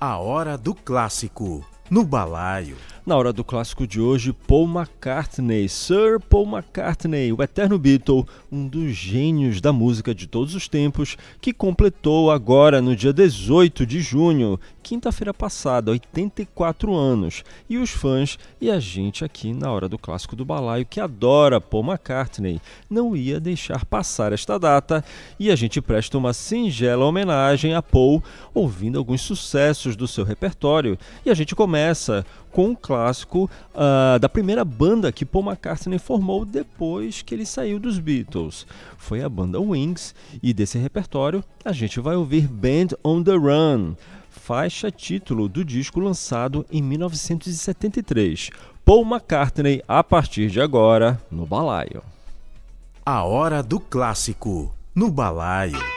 A hora do clássico, no balaio. Na hora do clássico de hoje, Paul McCartney, Sir Paul McCartney, o eterno Beatle, um dos gênios da música de todos os tempos, que completou agora no dia 18 de junho, quinta-feira passada, 84 anos. E os fãs e a gente aqui na hora do clássico do balaio, que adora Paul McCartney, não ia deixar passar esta data e a gente presta uma singela homenagem a Paul, ouvindo alguns sucessos do seu repertório. E a gente começa com um clássico da primeira banda que Paul McCartney formou depois que ele saiu dos Beatles. Foi a banda Wings, e desse repertório a gente vai ouvir Band on the Run, faixa título do disco lançado em 1973. Paul McCartney, a partir de agora, no balaio. A hora do clássico, no balaio.